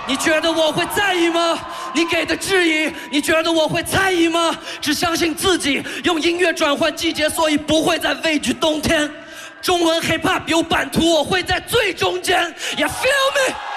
你觉得我会在意吗？你给的质疑，你觉得我会在意吗？只相信自己，用音乐转换季节，所以不会再畏惧冬天。中文 hiphop 有版图，我会在最中间。You feel me？